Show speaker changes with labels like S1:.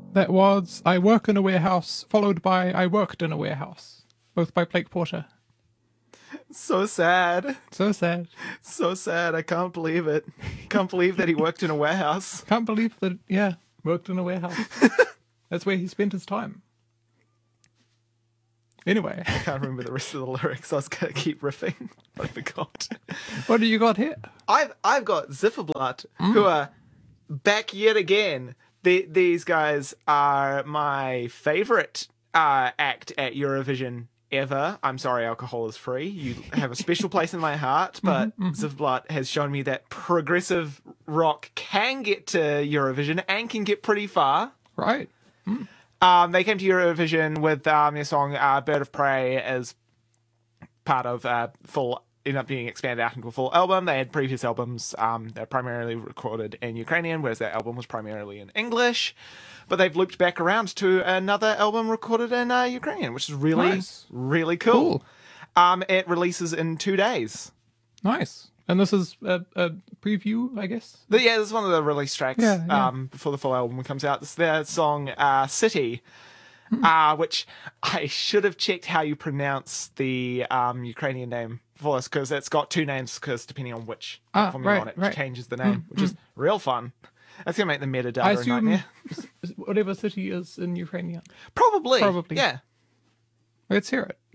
S1: That was I Work in a Warehouse, followed by I Worked in a Warehouse, both by Blake Porter.
S2: So sad.
S1: So sad.
S2: So sad. I can't believe it. Can't believe that he worked in a warehouse.
S1: Can't believe that, yeah, worked in a warehouse. That's where he spent his time. Anyway.
S2: I can't remember the rest of the lyrics. I was going to keep riffing, but I forgot.
S1: What do you got here?
S2: I've got Zifferblatt, who are back yet again. These guys are my favourite act at Eurovision ever. I'm sorry, alcohol is free. You have a special place in my heart, but Zifferblatt has shown me that progressive rock can get to Eurovision and can get pretty far.
S1: Right.
S2: They came to Eurovision with their song Bird of Prey as part of ended up being expanded out into a full album. They had previous albums, they're primarily recorded in Ukrainian, whereas their album was primarily in English. But they've looped back around to another album recorded in Ukrainian, which is really, really cool. It releases in 2 days.
S1: Nice. And this is a preview, I guess?
S2: Yeah, this is one of the release tracks
S1: Yeah.
S2: before the full album comes out. This is their song City, which I should have checked how you pronounce the Ukrainian name for this, because it's got two names, because depending on which platform you're on, it changes the name, which is real fun. That's going to make the metadata
S1: I
S2: a nightmare.
S1: assume whatever city is in Ukrainian.
S2: Probably.
S1: Probably.
S2: Yeah.
S1: Let's hear it.